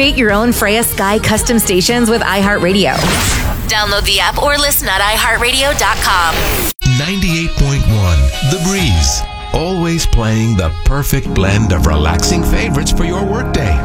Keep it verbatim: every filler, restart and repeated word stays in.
Create your own Freya Sky custom stations with iHeartRadio. Download the app or listen at i heart radio dot com. ninety-eight point one The Breeze. Always playing the perfect blend of relaxing favorites for your workday.